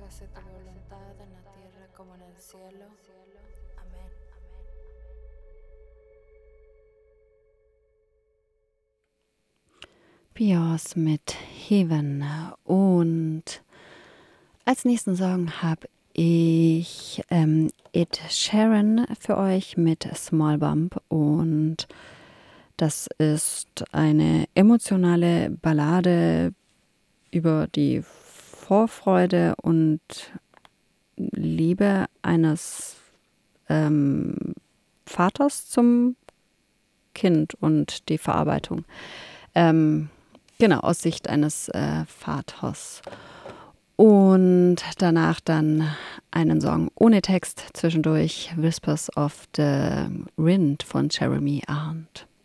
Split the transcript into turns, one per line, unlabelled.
hágase tu voluntad en la tierra como en el cielo. Amén.
Bios mit Heaven. Und als nächsten Song habe ich Ed Sheeran für euch mit Small Bump. Und das ist eine emotionale Ballade über die Vorfreude und Liebe eines Vaters zum Kind und die Verarbeitung. Genau, aus Sicht eines Vaters. Und danach dann einen Song ohne Text zwischendurch, Whispers of the Wind von Jeremy Arndt.